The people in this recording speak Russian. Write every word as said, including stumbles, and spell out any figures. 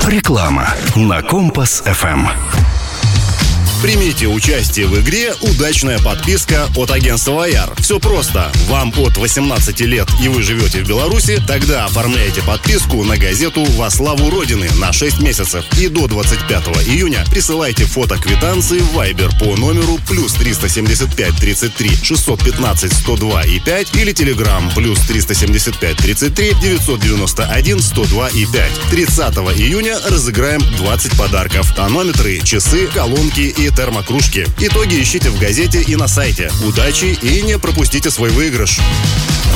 Реклама на Компас эф эм. Примите участие в игре «Удачная подписка» от агентства «Аяр». Все просто. Вам от восемнадцати лет и вы живете в Беларуси, тогда оформляйте подписку на газету «Во славу Родины» на шесть месяцев. И до двадцать пятого июня присылайте фото квитанции в Viber по номеру плюс триста семьдесят пять тридцать три шестьсот пятнадцать сто два и пять или Telegram плюс триста семьдесят пять тридцать три девятьсот девяносто один сто два и пять. тридцатого июня разыграем двадцать подарков. Тонометры, часы, колонки и термокружки. Итоги ищите в газете и на сайте. Удачи и не пропустите свой выигрыш.